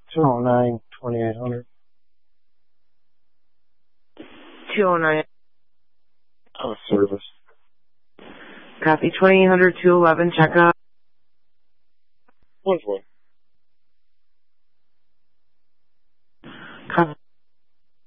209, 2800. 209. Out of service. Copy. 2800, 211. Check out. 1-1. Copy.